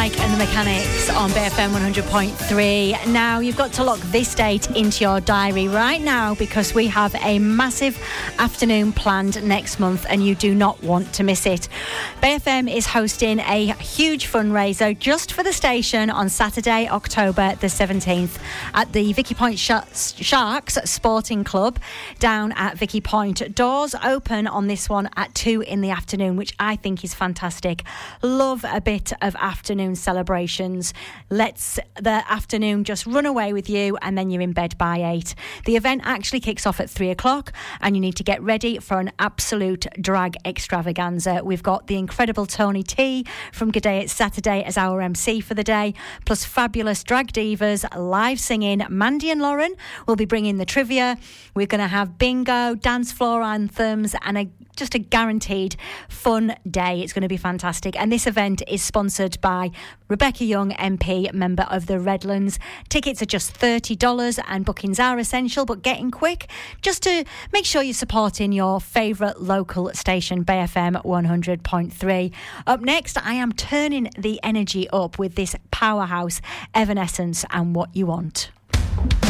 Mike and the Mechanics on BFM 100.3. Now, you've got to lock this date into your diary right now because we have a massive afternoon planned next month and you do not want to miss it. BFM is hosting a huge fundraiser just for the station on Saturday, October the 17th at the Vicky Point Sharks Sporting Club down at Vicky Point. Doors open on this one at 2 in the afternoon, which I think is fantastic. Love a bit of afternoon celebrations. Let's the afternoon just run away with you and then you're in bed by 8. The event actually kicks off at 3 o'clock and you need to get ready for an absolute drag extravaganza. We've got the incredible Tony T from G'day It's Saturday as our MC for the day, plus fabulous drag divas, live singing. Mandy and Lauren will be bringing the trivia. We're going to have bingo, dance floor anthems and just a guaranteed fun day. It's going to be fantastic. And this event is sponsored by Rebecca Young MP, member of the Redlands. Tickets are just $30 and bookings are essential, but getting quick just to make sure you're supporting your favourite local station, BFM 100.3. Up next, I am turning the energy up with this powerhouse Evanescence and What You Want.